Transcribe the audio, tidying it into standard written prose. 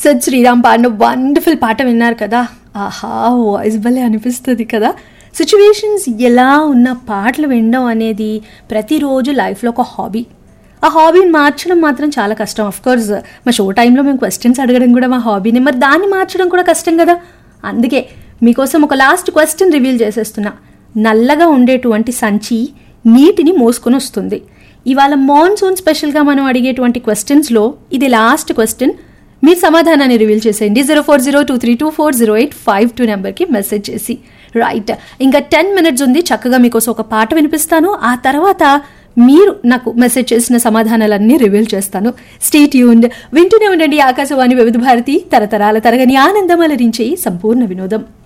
సద్ శ్రీరామ్ పాడిన వండర్ఫుల్ పాట విన్నారు కదా. ఆహా, వాయిస్ భలే అనిపిస్తుంది కదా. సిచ్యువేషన్స్ ఎలా ఉన్న పాటలు వినడం అనేది ప్రతిరోజు లైఫ్లో ఒక హాబీ. ఆ హాబీని మార్చడం మాత్రం చాలా కష్టం. అఫ్కోర్స్ మా షో టైంలో మేము క్వశ్చన్స్ అడగడం కూడా మా హాబీని, మరి దాన్ని మార్చడం కూడా కష్టం కదా. అందుకే మీకోసం ఒక లాస్ట్ క్వశ్చన్ రివీల్ చేసేస్తున్నా. నల్లగా ఉండేటువంటి సంచి నీటిని మోసుకొని వస్తుంది. ఇవాళ మాన్సూన్ స్పెషల్గా మనం అడిగేటువంటి క్వశ్చన్స్లో ఇది లాస్ట్ క్వశ్చన్. మీరు సమాధానాన్ని రివీల్ చేసేయండి 0402324085 నెంబర్కి మెసేజ్ చేసి. రైట్, ఇంకా 10 minutes ఉంది. చక్కగా మీకోసం ఒక పాట వినిపిస్తాను. ఆ తర్వాత మీరు నాకు మెసేజ్ చేసిన సమాధానాలన్నీ రివీల్ చేస్తాను. స్టే ట్యూన్డ్, వింటూనే ఉండండి ఆకాశవాణి వివిధ భారతి, తరతరాల తరగని ఆనందం అలరించే సంపూర్ణ వినోదం.